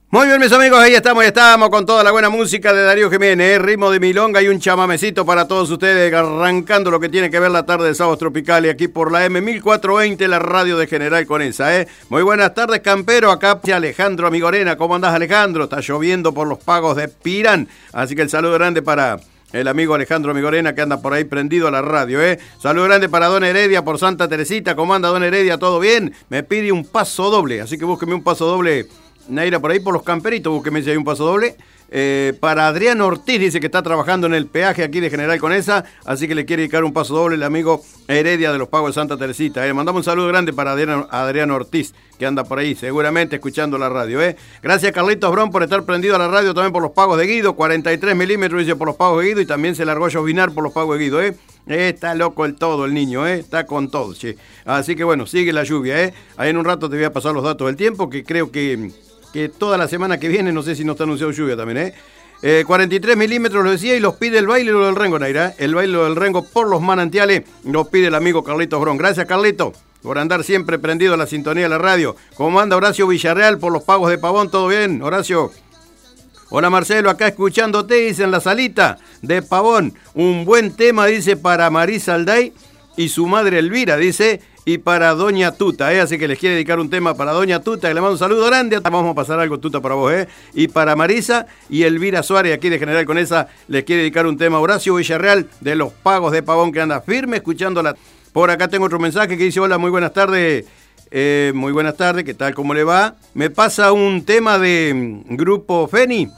Muy bien, mis amigos, ahí estamos con toda la buena música de Darío Jiménez, ritmo de milonga y un chamamecito para todos ustedes, arrancando lo que tiene que ver la tarde de Sábados Tropicales aquí por la M1420, la radio de General Conesa, Muy buenas tardes, campero, acá Alejandro Migorena. ¿Cómo andás, Alejandro? Está lloviendo por los pagos de Pirán, así que el saludo grande para el amigo Alejandro Migorena, que anda por ahí prendido a la radio, Saludo grande para Don Heredia por Santa Teresita. ¿Cómo anda, Don Heredia? ¿Todo bien? Me pide un paso doble, así que búsqueme un paso doble, Naira, por ahí por los camperitos, búsqueme si hay un paso doble. Para Adrián Ortiz, dice que está trabajando en el peaje aquí de General Conesa, así que le quiere dedicar un paso doble el amigo Heredia de los Pagos de Santa Teresita. Mandamos un saludo grande para Adrián Ortiz, que anda por ahí seguramente escuchando la radio. Gracias, Carlitos Brón, por estar prendido a la radio también por los Pagos de Guido, 43 milímetros, dice, por los Pagos de Guido, y también se largó a llovinar por los Pagos de Guido. Está loco el todo el niño, está con todo, che. Así que bueno, sigue la lluvia, Ahí en un rato te voy a pasar los datos del tiempo, que creo que toda la semana que viene, no sé si no está anunciado lluvia también, 43 milímetros, lo decía, y los pide el baile del Rengo, Naira. El baile del Rengo por los manantiales lo pide el amigo Carlitos Brón. Gracias, Carlito, por andar siempre prendido a la sintonía de la radio. ¿Cómo anda Horacio Villarreal por los Pagos de Pavón? ¿Todo bien, Horacio? Hola, Marcelo, acá escuchándote, dice, en la salita de Pavón. Un buen tema, dice, para Marisa Alday y su madre Elvira, dice, y para Doña Tuta, así que les quiere dedicar un tema para Doña Tuta, que le mando un saludo grande. Vamos a pasar algo, Tuta, para vos, Y para Marisa y Elvira Suárez, aquí de General Conesa, les quiere dedicar un tema a Horacio Villarreal de los Pagos de Pavón, que anda firme escuchándola. Por acá tengo otro mensaje que dice: hola, muy buenas tardes. Muy buenas tardes, ¿qué tal? ¿Cómo le va? Me pasa un tema de Grupo Feni,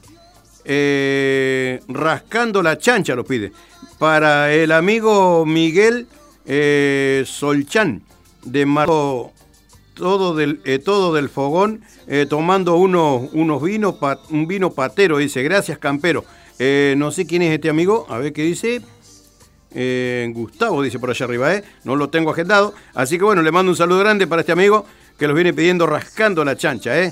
Rascando la Chancha, lo pide. Para el amigo Miguel Solchán, de Marco, todo del fogón, tomando unos vinos, un vino patero, dice. Gracias, campero. No sé quién es este amigo, a ver qué dice. Gustavo, dice por allá arriba, no lo tengo agendado, así que bueno, le mando un saludo grande para este amigo que los viene pidiendo Rascando la Chancha,